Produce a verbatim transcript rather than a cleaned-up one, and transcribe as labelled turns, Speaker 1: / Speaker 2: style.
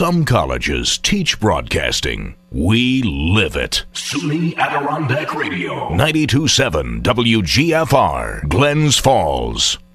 Speaker 1: Some colleges teach broadcasting. We live it. SUNY Adirondack Radio. ninety-two point seven W G F R, Glens Falls.